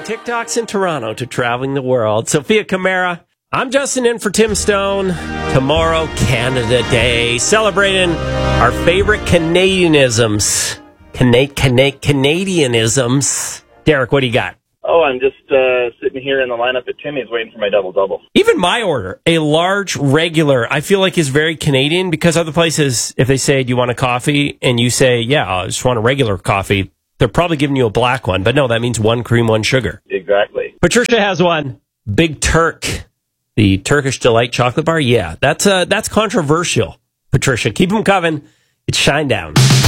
TikToks in Toronto to traveling the world. Sophia Camara. I'm Justin in for Tim Stone. Tomorrow, Canada Day. Celebrating our favorite Canadianisms. Canadianisms. Derek, what do you got? Oh, I'm just sitting here in the lineup at Timmy's waiting for my double-double. Even my order, a large regular, I feel like is very Canadian because other places, if they say, do you want a coffee? And you say, yeah, I just want a regular coffee. They're probably giving you a black one. But no, that means 1 cream, 1 sugar. Exactly. Patricia has one. Big Turk. The Turkish Delight chocolate bar. Yeah, that's controversial. Patricia, keep them coming. It's Shinedown.